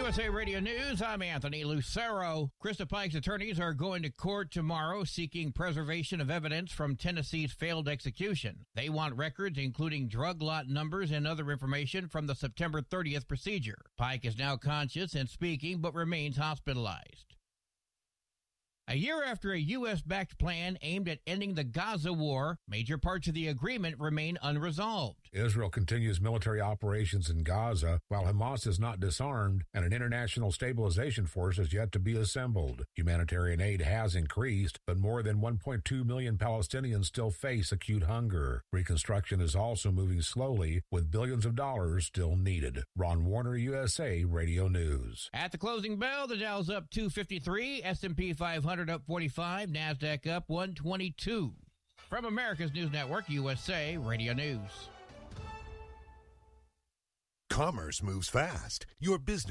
USA Radio News, I'm Anthony Lucero. Krista Pike's attorneys are going to court tomorrow seeking preservation of evidence from Tennessee's failed execution. They want records including drug lot numbers and other information from the September 30th procedure. Pike is now conscious and speaking but remains hospitalized. A year after a U.S.-backed plan aimed at ending the Gaza war, major parts of the agreement remain unresolved. Israel continues military operations in Gaza, while Hamas is not disarmed, and an international stabilization force is yet to be assembled. Humanitarian aid has increased, but more than 1.2 million Palestinians still face acute hunger. Reconstruction is also moving slowly, with billions of dollars still needed. Ron Warner, USA Radio News. At the closing bell, the Dow's up 253, S&P 500 up 45, NASDAQ up 122. From America's News Network, USA Radio News. Commerce moves fast. Your business